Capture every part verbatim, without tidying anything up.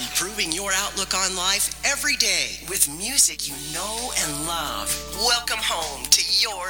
improving your outlook on life every day with music you know and love. Welcome home to your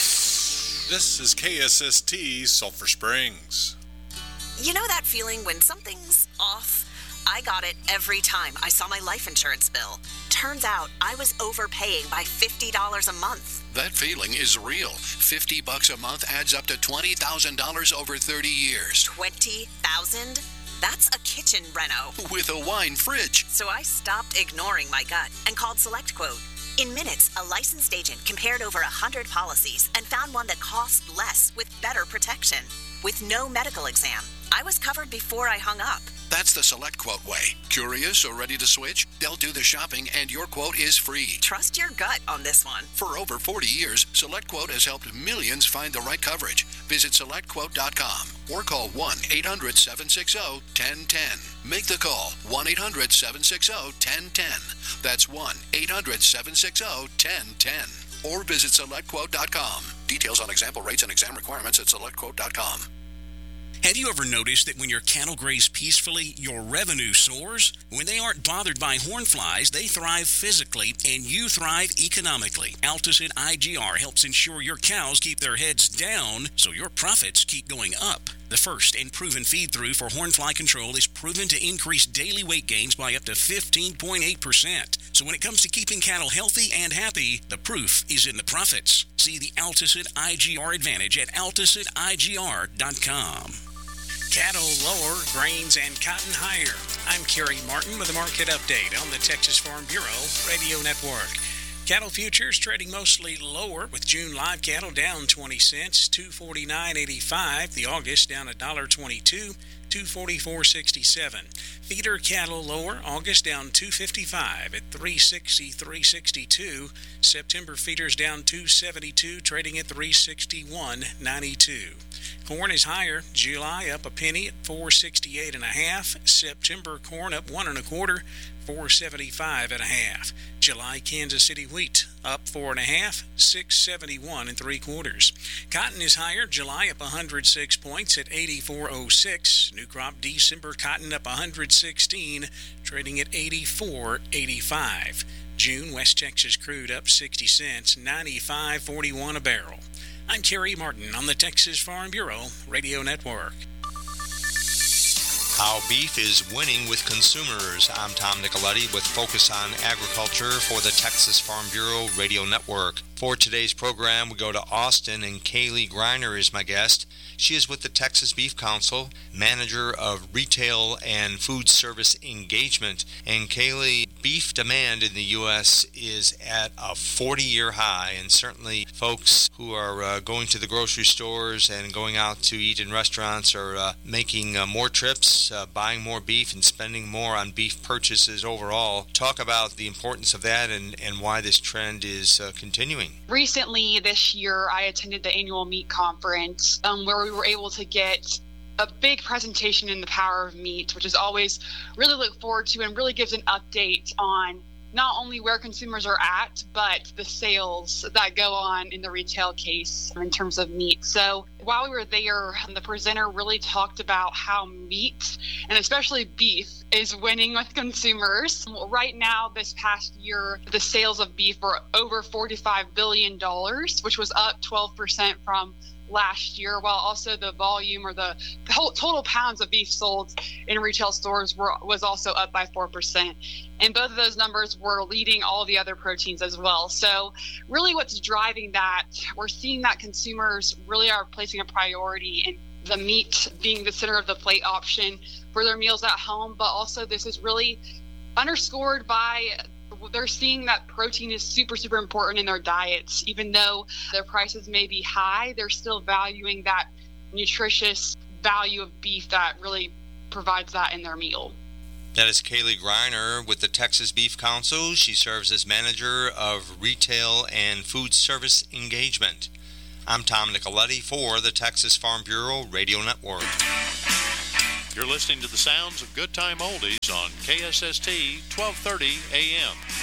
music. This is K S S T Sulphur Springs. You know that feeling when something's off? I got it every time I saw my life insurance bill. Turns out I was overpaying by fifty dollars a month. That feeling is real. fifty bucks a month adds up to twenty thousand dollars over thirty years. twenty thousand dollars? That's a kitchen reno. With a wine fridge. So I stopped ignoring my gut and called SelectQuote. In minutes, a licensed agent compared over one hundred policies and found one that cost less with better protection. With no medical exam. I was covered before I hung up. That's the SelectQuote way. Curious or ready to switch? They'll do the shopping and your quote is free. Trust your gut on this one. For over forty years, SelectQuote has helped millions find the right coverage. Visit select quote dot com or call one eight hundred seven six zero one zero one zero. Make the call, one eight hundred seven six zero one zero one zero. That's one eight hundred seven six zero one zero one zero. Or visit select quote dot com. Details on example rates and exam requirements at select quote dot com. Have you ever noticed that when your cattle graze peacefully, your revenue soars? When they aren't bothered by hornflies, they thrive physically, and you thrive economically. Alticid I G R helps ensure your cows keep their heads down so your profits keep going up. The first and proven feed-through for hornfly control is proven to increase daily weight gains by up to fifteen point eight percent. So when it comes to keeping cattle healthy and happy, the proof is in the profits. See the Alticid I G R advantage at alticid I G R dot com. Cattle lower, grains and cotton higher. I'm Kerry Martin with a market update on the Texas Farm Bureau Radio Network. Cattle futures trading mostly lower, with June live cattle down twenty cents, two forty-nine eighty-five. The August down one dollar twenty-two, two forty-four sixty-seven. Feeder cattle lower, August down two fifty-five at three sixty-three sixty-two. September feeders down two seventy-two, trading at three sixty-one ninety-two. Corn is higher, July up a penny at four sixty-eight and a half. September corn up one and a quarter, four seventy-five and a half. July Kansas City wheat up four and a half, six seventy-one and three quarters. Cotton is higher, July up one hundred six points at eighty-four oh six. New crop December cotton up one hundred sixteen, trading at eighty-four eighty-five. June West Texas crude up sixty cents, ninety-five forty-one a barrel. I'm Kerry Martin on the Texas Farm Bureau Radio Network. How beef is winning with consumers. I'm Tom Nicoletti with Focus on Agriculture for the Texas Farm Bureau Radio Network. For today's program, we go to Austin, and Kaylee Greiner is my guest. She is with the Texas Beef Council, manager of retail and food service engagement. And Kaylee, beef demand in the U S is at a forty-year high, and certainly folks who are uh, going to the grocery stores and going out to eat in restaurants are uh, making uh, more trips, uh, buying more beef, and spending more on beef purchases overall. Talk about the importance of that and, and why this trend is uh, continuing. Recently this year, I attended the annual meat conference um, where we were able to get a big presentation in the Power of Meat, which is always really look forward to and really gives an update on not only where consumers are at, but the sales that go on in the retail case in terms of meat. So while we were there, the presenter really talked about how meat, and especially beef, is winning with consumers. Right now, this past year, the sales of beef were over forty-five billion dollars, which was up twelve percent from last year, while also the volume or the whole total pounds of beef sold in retail stores were was also up by four percent. And both of those numbers were leading all the other proteins as well. So really what's driving that, we're seeing that consumers really are placing a priority in the meat being the center of the plate option for their meals at home, but also this is really underscored by they're seeing that protein is super, super important in their diets. Even though their prices may be high, they're still valuing that nutritious value of beef that really provides that in their meal. That is Kaylee Greiner with the Texas Beef Council. She serves as manager of retail and food service engagement. I'm Tom Nicoletti for the Texas Farm Bureau Radio Network. You're listening to the sounds of Good Time Oldies on K S S T twelve thirty A M.